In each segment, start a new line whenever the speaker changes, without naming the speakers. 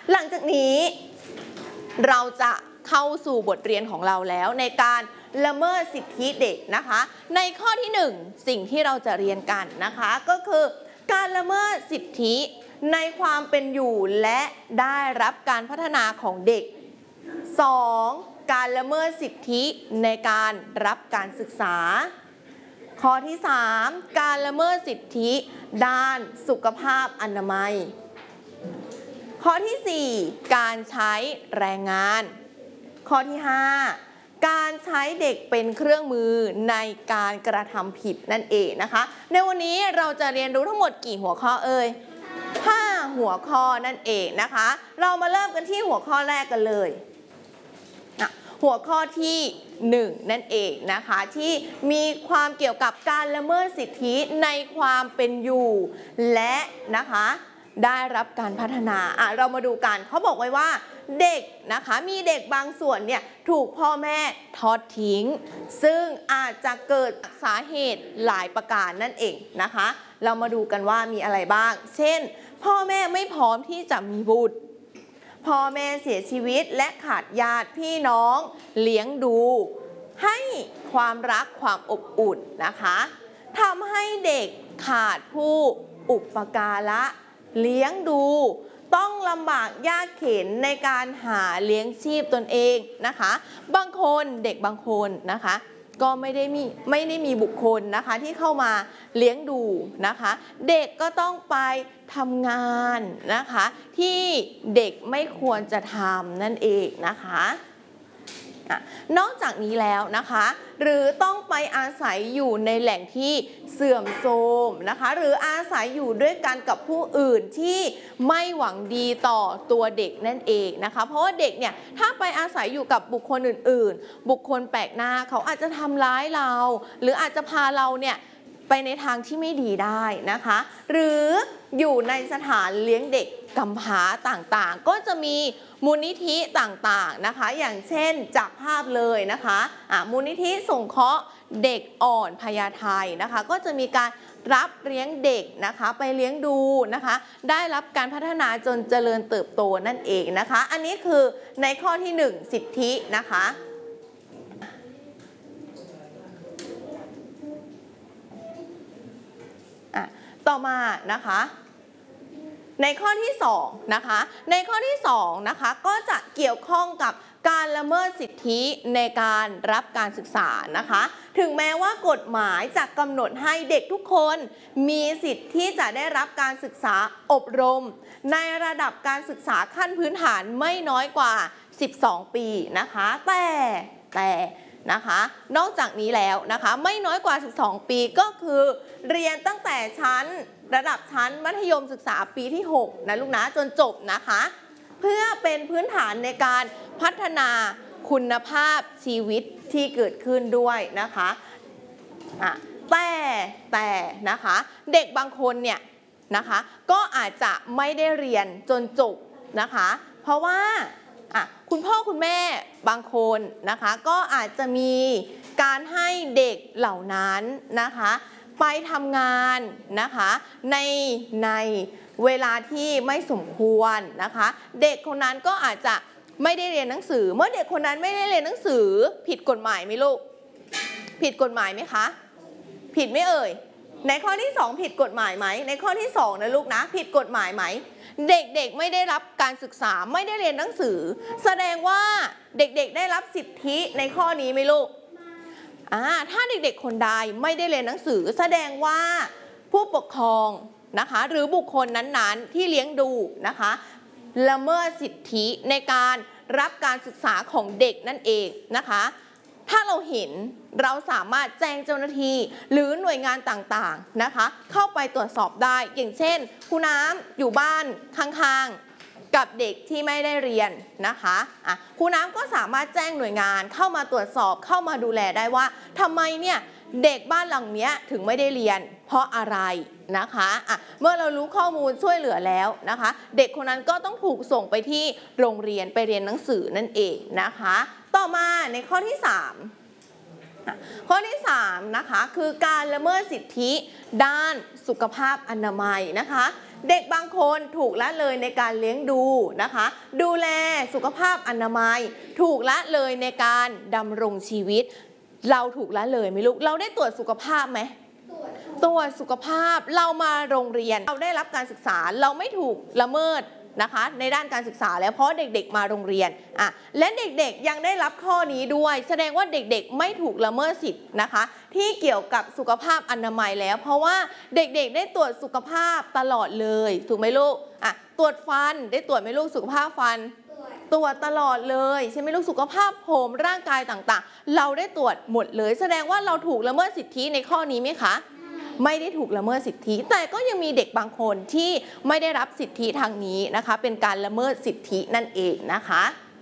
หลังจากนี้เราจะเข้าสู่บทเรียนของเราแล้วในการละเมิดสิทธิเด็กนะคะในข้อที่1สิ่งที่เราจะเรียนกันนะคะก็คือการละเมิดสิทธิในความเป็นอยู่และได้รับการพัฒนาของเด็ก 2. การละเมิดสิทธิในการรับการศึกษาข้อที่3การละเมิดสิทธิด้านสุขภาพอนามัยข้อที่4การใช้แรงงานข้อที่5การใช้เด็กเป็นเครื่องมือในการกระทำผิดนั่นเองนะคะในวันนี้เราจะเรียนรู้ทั้งหมดกี่หัวข้อเอ่ย5หัวข้อนั่นเองนะคะเรามาเริ่มกันที่หัวข้อแรกกันเลยหัวข้อที่1นั่นเองนะคะที่มีความเกี่ยวกับการละเมิดสิทธิในความเป็นอยู่และนะคะได้รับการพัฒนาเรามาดูกันเขาบอกไว้ว่าเด็กนะคะมีเด็กบางส่วนเนี่ยถูกพ่อแม่ทอดทิ้งซึ่งอาจจะเกิดสาเหตุหลายประการนั่นเองนะคะเรามาดูกันว่ามีอะไรบ้างเช่นพ่อแม่ไม่พร้อมที่จะมีบุตรพ่อแม่เสียชีวิตและขาดญาติพี่น้องเลี้ยงดูให้ความรักความอบอุ่นนะคะทำให้เด็กขาดผู้อุปการะเลี้ยงดูต้องลำบากยากเข็ญในการหาเลี้ยงชีพตนเองนะคะบางคนเด็กบางคนนะคะก็ไม่ได้มีบุคคลนะคะที่เข้ามาเลี้ยงดูนะคะเด็กก็ต้องไปทำงานนะคะที่เด็กไม่ควรจะทำนั่นเองนะคะนอกจากนี้แล้วนะคะหรือต้องไปอาศัยอยู่ในแหล่งที่เสื่อมโทรมนะคะหรืออาศัยอยู่ด้วยกันกับผู้อื่นที่ไม่หวังดีต่อตัวเด็กนั่นเองนะคะเพราะว่าเด็กเนี่ยถ้าไปอาศัยอยู่กับบุคคลอื่นๆบุคคลแปลกหน้าเขาอาจจะทำร้ายเราหรืออาจจะพาเราเนี่ยไปในทางที่ไม่ดีได้นะคะหรืออยู่ในสถานเลี้ยงเด็กกำพร้าต่างๆก็จะมีมูลนิธิต่างๆนะคะอย่างเช่นจากภาพเลยนะคะมูลนิธิสงเคราะห์เด็กอ่อนพญาไทนะคะก็จะมีการรับเลี้ยงเด็กนะคะไปเลี้ยงดูนะคะได้รับการพัฒนาจนเจริญเติบโตนั่นเองนะคะอันนี้คือในข้อที่1สิทธินะคะต่อมานะคะในข้อที่2นะคะในข้อที่2นะคะก็จะเกี่ยวข้องกับการละเมิดสิทธิในการรับการศึกษานะคะถึงแม้ว่ากฎหมายจะกำหนดให้เด็กทุกคนมีสิทธิที่จะได้รับการศึกษาอบรมในระดับการศึกษาขั้นพื้นฐานไม่น้อยกว่า12ปีนะคะแต่นะคะนอกจากนี้แล้วนะคะไม่น้อยกว่า12ปีก็คือเรียนตั้งแต่ระดับชั้นมัธยมศึกษาปีที่6นะลูกนะจนจบนะคะเพื่อเป็นพื้นฐานในการพัฒนาคุณภาพชีวิตที่เกิดขึ้นด้วยนะคะแต่นะคะเด็กบางคนเนี่ยนะคะก็อาจจะไม่ได้เรียนจนจบนะคะเพราะว่าคุณพ่อคุณแม่บางคนนะคะก็อาจจะมีการให้เด็กเหล่านั้นนะคะไปทำงานนะคะในเวลาที่ไม่สมควรนะคะเด็กคนนั้นก็อาจจะไม่ได้เรียนหนังสือเมื่อเด็กคนนั้นไม่ได้เรียนหนังสือผิดกฎหมายไหมลูกผิดกฎหมายไหมคะผิดไม่เอ่ยในข้อที่2ผิดกฎหมายไหมในข้อที่2นะลูกนะผิดกฎหมายไหมเด็กๆไม่ได้รับการศึกษาไม่ได้เรียนหนังสือแสดงว่าเด็กๆได้รับสิทธิในข้อนี้ไหมลูกถ้าเด็กๆคนใดไม่ได้เรียนหนังสือแสดงว่าผู้ปกครองนะคะหรือบุคคลนั้นๆที่เลี้ยงดูนะคะละเมิดสิทธิในการรับการศึกษาของเด็กนั่นเองนะคะถ้าเราเห็นเราสามารถแจ้งเจ้าหน้าที่หรือหน่วยงานต่างๆนะคะเข้าไปตรวจสอบได้อย่างเช่นครูน้ำอยู่บ้านข้างๆกับเด็กที่ไม่ได้เรียนนะคะครูน้ำก็สามารถแจ้งหน่วยงานเข้ามาตรวจสอบเข้ามาดูแลได้ว่าทำไมเนี่ยเด็กบ้านหลังนี้ถึงไม่ได้เรียนเพราะอะไรนะคะเมื่อเรารู้ข้อมูลช่วยเหลือแล้วนะคะเด็กคนนั้นก็ต้องถูกส่งไปที่โรงเรียนไปเรียนหนังสือนั่นเองนะคะต่อมาในข้อที่3ข้อที่3นะคะคือการละเมิดสิทธิด้านสุขภาพอนามัยนะคะเด็กบางคนถูกละเลยในการเลี้ยงดูนะคะดูแลสุขภาพอนามัยถูกละเลยในการดำรงชีวิตเราถูกละเลยไหมลูกเราได้ตรวจสุขภาพไหมตรวจสุขภาพเรามาโรงเรียนเราได้รับการศึกษาเราไม่ถูกละเมิดนะคะในด้านการศึกษาแล้วเพราะเด็กๆมาโรงเรียนและเด็กๆยังได้รับข้อนี้ด้วยแสดงว่าเด็กๆไม่ถูกละเมิดสิทธิ์นะคะที่เกี่ยวกับสุขภาพอนามัยแล้วเพราะว่าเด็กๆได้ตรวจสุขภาพตลอดเลยถูกไหมลูกตรวจฟันได้ตรวจไหมลูกสุขภาพฟันตรวจตลอดเลยใช่ไหมลูกสุขภาพผมร่างกายต่างๆเราได้ตรวจหมดเลยแสดงว่าเราถูกละเมิดสิทธิในข้อนี้ไหมคะไม่ได้ถูกละเมิดสิทธิแต่ก็ยังมีเด็กบางคนที่ไม่ได้รับสิทธิทางนี้นะคะเป็นการละเมิดสิทธินั่นเองนะคะ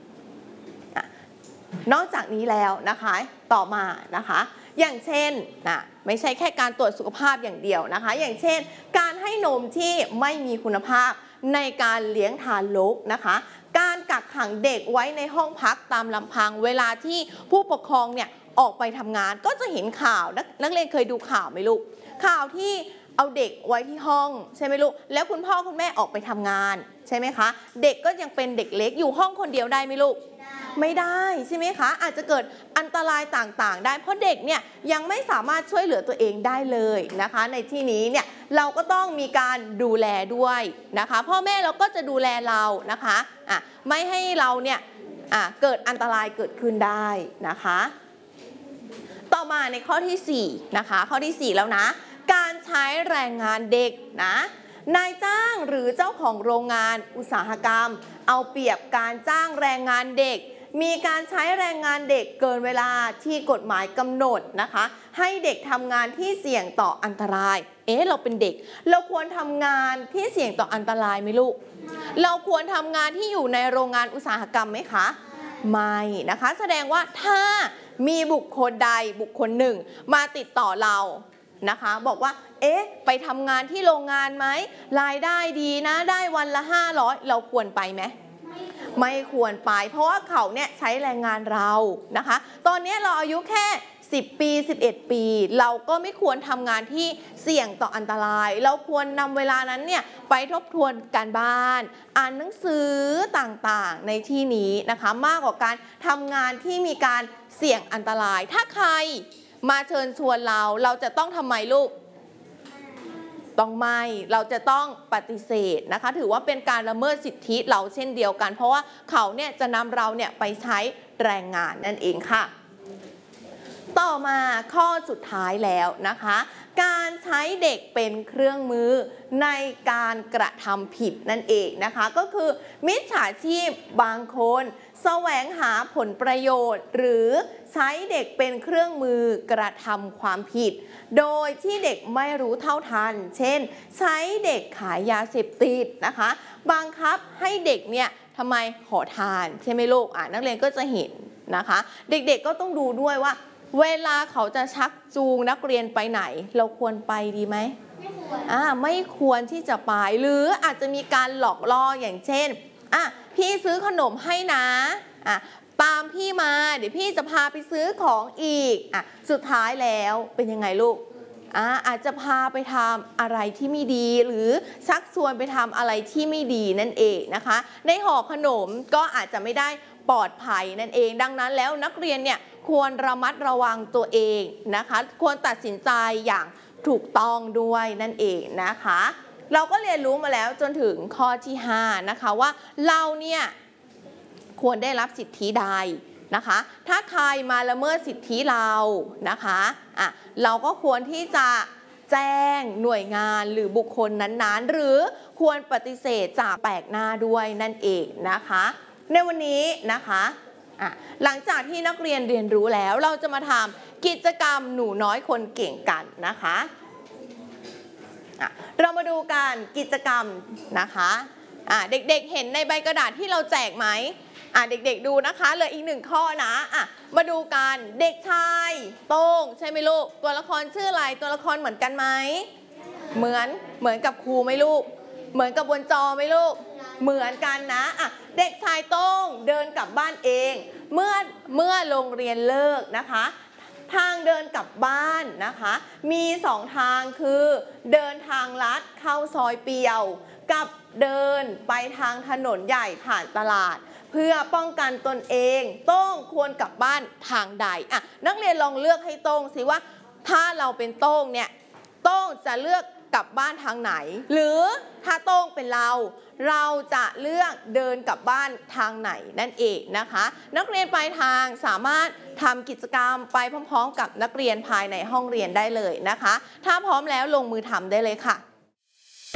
นอกจากนี้แล้วนะคะต่อมานะคะอย่างเช่นไม่ใช่แค่การตรวจสุขภาพอย่างเดียวนะคะอย่างเช่นการให้นมที่ไม่มีคุณภาพในการเลี้ยงทารกนะคะการกักขังเด็กไว้ในห้องพักตามลำพังเวลาที่ผู้ปกครองเนี่ยออกไปทำงานก็จะเห็นข่าวนักเรียนเคยดูข่าวไหมลูกข่าวที่เอาเด็กไว้ที่ห้องใช่ไหมลูกแล้วคุณพ่อคุณแม่ออกไปทำงานใช่ไหมคะเด็กก็ยังเป็นเด็กเล็กอยู่ห้องคนเดียวได้ไหมลูกไม่ได้ใช่ไหมคะอาจจะเกิดอันตรายต่างๆได้เพราะเด็กเนี่ยยังไม่สามารถช่วยเหลือตัวเองได้เลยนะคะในที่นี้เนี่ยเราก็ต้องมีการดูแลด้วยนะคะพ่อแม่เราก็จะดูแลเรานะคะไม่ให้เราเนี่ยเกิดอันตรายเกิดขึ้นได้นะคะต่อมาในข้อที่4นะคะข้อที่4แล้วนะการใช้แรงงานเด็กนะนายจ้างหรือเจ้าของโรงงานอุตสาหกรรมเอาเปรียบการจ้างแรงงานเด็กมีการใช้แรงงานเด็กเกินเวลาที่กฎหมายกำหนดนะคะให้เด็กทำงานที่เสี่ยงต่ออันตรายเราเป็นเด็กเราควรทำงานที่เสี่ยงต่ออันตรายไหมลูกเราควรทำงานที่อยู่ในโรงงานอุตสาหกรรมไหมคะไม่นะคะแสดงว่าถ้ามีบุคคลใดบุคคลหนึ่งมาติดต่อเรานะคะบอกว่าไปทำงานที่โรงงานไหมรายได้ดีนะได้วันละ500เราควรไปไหมไม่ควรไปเพราะว่าเขาเนี่ยใช้แรงงานเรานะคะตอนนี้เราอายุแค่10 ปี 11 ปีเราก็ไม่ควรทำงานที่เสี่ยงต่ออันตรายเราควรนำเวลานั้นเนี่ยไปทบทวนการบ้านอ่านหนังสือต่างๆในที่นี้นะคะมากกว่าการทำงานที่มีการเสี่ยงอันตรายถ้าใครมาเชิญชวนเราจะต้องทำไมลูกต้องไม่เราจะต้องปฏิเสธนะคะถือว่าเป็นการละเมิดสิทธิเราเช่นเดียวกันเพราะว่าเขาเนี่ยจะนำเราเนี่ยไปใช้แรงงานนั่นเองค่ะต่อมาข้อสุดท้ายแล้วนะคะการใช้เด็กเป็นเครื่องมือในการกระทำผิดนั่นเองนะคะก็คือมิจฉาชีพบางคนแสวงหาผลประโยชน์หรือใช้เด็กเป็นเครื่องมือกระทำความผิดโดยที่เด็กไม่รู้เท่าทันเช่นใช้เด็กขายยาเสพติดนะคะบังคับให้เด็กเนี่ยทำไมขอทานใช่ไหมลูกนักเรียนก็จะเห็นนะคะเด็กๆก็ต้องดูด้วยว่าเวลาเขาจะชักจูงนักเรียนไปไหนเราควรไปดีไหมไม่ควรที่จะไปหรืออาจจะมีการหลอกล่ออย่างเช่นพี่ซื้อขนมให้นะตามพี่มาเดี๋ยวพี่จะพาไปซื้อของอีกสุดท้ายแล้วเป็นยังไงลูกอาจจะพาไปทำอะไรที่ไม่ดีหรือชักชวนไปทำอะไรที่ไม่ดีนั่นเองนะคะในห่อขนมก็อาจจะไม่ได้ปลอดภัยนั่นเองดังนั้นแล้วนักเรียนเนี่ยควรระมัดระวังตัวเองนะคะควรตัดสินใจอย่างถูกต้องด้วยนั่นเองนะคะเราก็เรียนรู้มาแล้วจนถึงข้อที่5นะคะว่าเราเนี่ยควรได้รับสิทธิใดนะคะถ้าใครมาละเมิดสิทธิเรานะคะเราก็ควรที่จะแจ้งหน่วยงานหรือบุคคลนั้นๆหรือควรปฏิเสธจากแปลกหน้าด้วยนั่นเองนะคะในวันนี้นะคะหลังจากที่นักเรียนเรียนรู้แล้วเราจะมาทำกิจกรรมหนูน้อยคนเก่งกันนะคะเรามาดูกันกิจกรรมนะคะเด็กๆเห็นในใบกระดาษที่เราแจกไหมเด็กๆดูนะคะเหลืออีก1ข้อนะมาดูกันเด็กชายโต้งใช่ไหมลูกตัวละครชื่ออะไรตัวละครเหมือนกันไหมเหมือนกับครูไหมลูกเหมือนกับบนจอไหมลูกเหมือนกันนะเด็กชายโต้งเดินกลับบ้านเองเมื่อโรงเรียนเลิกนะคะทางเดินกลับบ้านนะคะมี2ทางคือเดินทางลัดเข้าซอยเปี่ยวกับเดินไปทางถนนใหญ่ผ่านตลาดเพื่อป้องกันตนเองต้องควรกลับบ้านทางใดนักเรียนลองเลือกให้โต้งสิว่าถ้าเราเป็นโต้งเนี่ยโต้งจะเลือกกลับบ้านทางไหนหรือถ้าโต้งเป็นเราจะเลือกเดินกลับบ้านทางไหนนั่นเองนะคะนักเรียนปลายทางสามารถทำกิจกรรมไปพร้อมๆกับนักเรียนภายในห้องเรียนได้เลยนะคะถ้าพร้อมแล้วลงมือทำได้เลยค่ะ